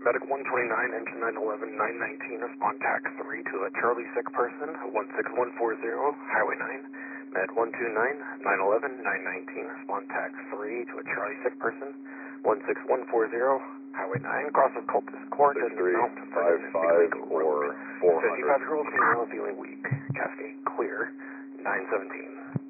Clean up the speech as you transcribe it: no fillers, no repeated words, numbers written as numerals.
Medic 129, engine 911, 919, respond tax 3 to a Charlie sick person, 16140, Highway 9. Med 129, 911, 919, respond tax 3 to a Charlie sick person, 16140, Highway 9. Cross of Cultus Court and Mount Vernon Road. 400. 55-year-old female feeling weak. Cascade clear, 917.